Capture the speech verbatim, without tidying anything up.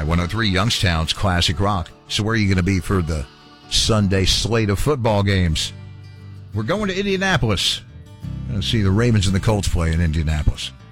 one oh three Youngstown's Classic Rock. So where are you going to be for the Sunday slate of football games? We're going to Indianapolis. Going to see the Ravens and the Colts play in Indianapolis.